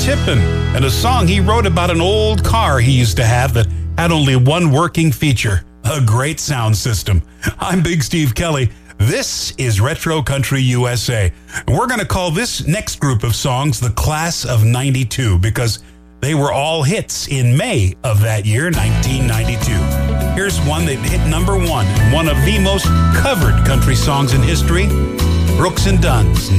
Tippin and a song he wrote about an old car he used to have that had only one working feature, a great sound system. I'm Big Steve Kelly. This is Retro Country USA. And we're going to call this next group of songs the Class of 92 because they were all hits in May of that year, 1992. Here's one that hit number one, one of the most covered country songs in history, Brooks and Dunn's